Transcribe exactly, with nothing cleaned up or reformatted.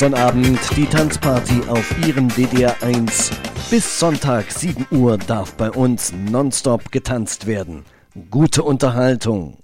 Sonnabend die Tanzparty auf Ihrem D D R eins. Bis Sonntag sieben Uhr darf bei uns nonstop getanzt werden. Gute Unterhaltung.